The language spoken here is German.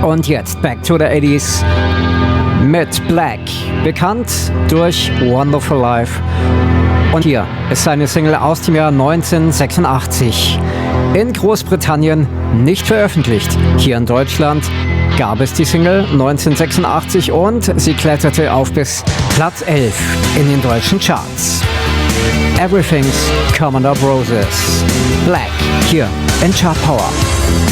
Und jetzt Back to the 80s mit Black, bekannt durch Wonderful Life. Und hier ist seine Single aus dem Jahr 1986. In Großbritannien nicht veröffentlicht. Hier in Deutschland gab es die Single 1986 und sie kletterte auf bis Platz 11 in den deutschen Charts. Everything's Coming Up Roses. Black hier in Chart Power.